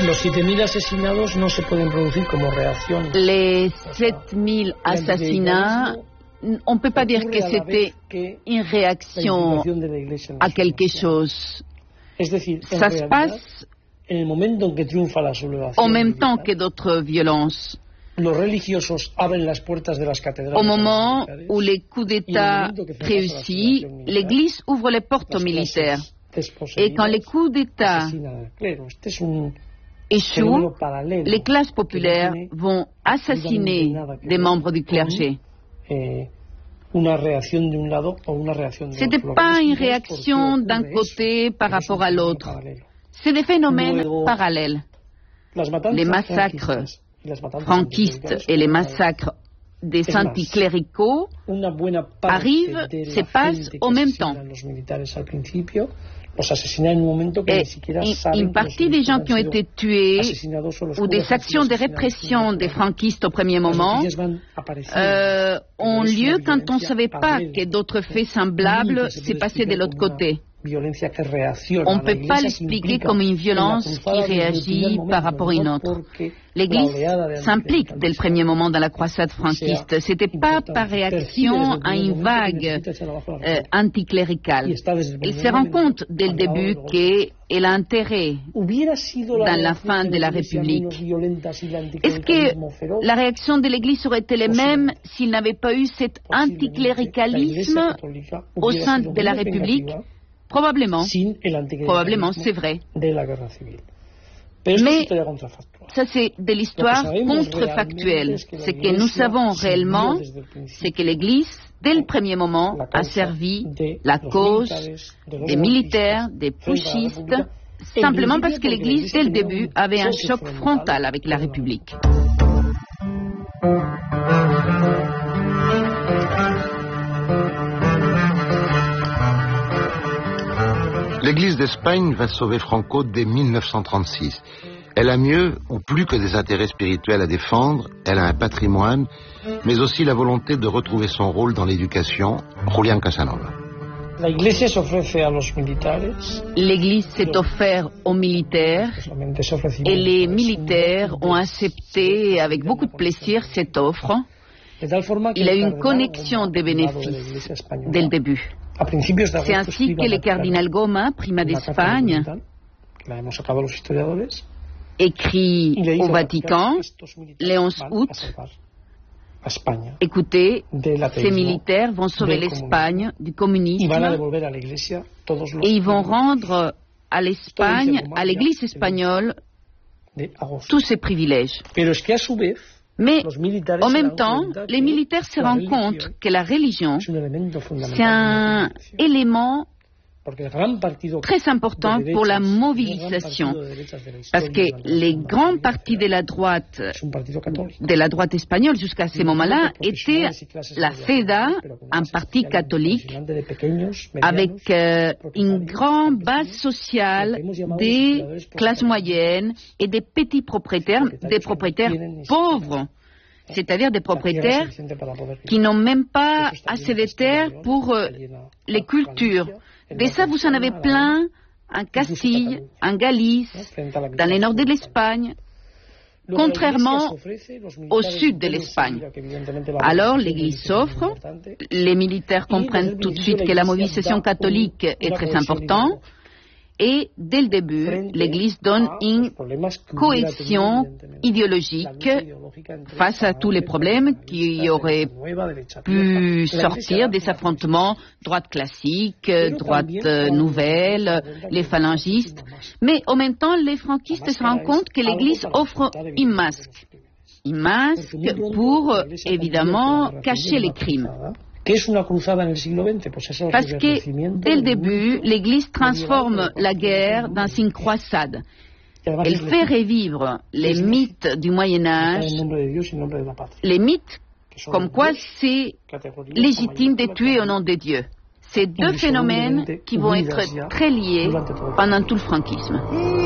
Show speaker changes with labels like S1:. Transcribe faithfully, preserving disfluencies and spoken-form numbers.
S1: Los siete mil asesinados no se pueden producir como reacción.
S2: Les sept mille assassinats, on ne peut pas dire que c'était une réaction à quelque chose. Ça se passe en même temps que d'autres violences. Au moment où les coups d'État réussissent, l'Église ouvre les portes aux militaires. Et quand les coups d'État échouent, les classes populaires vont assassiner des membres du clergé. Ce n'était pas une réaction d'un côté par rapport à l'autre. C'est des phénomènes parallèles. Les massacres franquistes et les massacres des anticléricaux arrivent, se passent en même temps. Et une partie des gens qui ont été tués ou des actions de répression des franquistes au premier moment euh, ont lieu quand on ne savait pas que d'autres faits semblables se passaient de l'autre côté. On ne peut pas l'expliquer comme une violence qui réagit par rapport à une autre. L'Église s'implique dès le premier moment dans la croisade franquiste. Ce n'était pas par réaction à une vague euh, anticléricale. Elle se rend compte dès le début qu'elle a intérêt dans la fin de la République. Est-ce que la réaction de l'Église aurait été la même s'il n'avait pas eu cet anticléricalisme au sein de la République? Probablement, probablement, c'est vrai. Mais ça, c'est de l'histoire contrefactuelle. Ce que nous savons réellement, c'est que l'Église, dès le premier moment, a servi la cause des militaires, des putschistes, simplement parce que l'Église, dès le début, avait un choc frontal avec la République.
S3: L'Église d'Espagne va sauver Franco dès mille neuf cent trente-six. Elle a mieux ou plus que des intérêts spirituels à défendre, elle a un patrimoine, mais aussi la volonté de retrouver son rôle dans l'éducation. Julián Casanova.
S2: L'Église s'est offerte aux militaires et les militaires ont accepté avec beaucoup de plaisir cette offre. Il a eu une connexion des bénéfices dès le début. C'est ainsi que le cardinal Goma, primat d'Espagne, écrit au Vatican le onze août, écoutez, ces militaires vont sauver l'Espagne du communisme et ils vont rendre à l'Espagne, à l'Église espagnole, tous ses privilèges. Mais en même temps, les militaires se rendent compte que la religion, c'est un élément très important pour la mobilisation, parce que les grands partis de la droite, de la droite espagnole jusqu'à ce moment-là, étaient la CEDA, un parti catholique, avec euh, une grande base sociale des classes moyennes et des petits propriétaires, des propriétaires pauvres. C'est-à-dire des propriétaires qui n'ont même pas assez de terres pour euh, les cultures. De ça, vous en avez plein en Castille, en Galice, dans le nord de l'Espagne, contrairement au sud de l'Espagne. Alors, l'Église s'offre, les militaires comprennent tout de suite que la mobilisation catholique est très importante, et dès le début, l'Église donne une cohésion idéologique face à tous les problèmes qui auraient pu sortir des affrontements droite classique, droite nouvelle, les phalangistes. Mais en même temps, les franquistes se rendent compte que l'Église offre une masque. Une masque pour, évidemment, cacher les crimes. Parce que, dès le début, l'Église transforme la guerre dans une croisade. Elle fait revivre les mythes du Moyen-Âge, les mythes comme quoi c'est légitime de tuer au nom de Dieu. C'est deux phénomènes qui vont être très liés pendant tout le franquisme.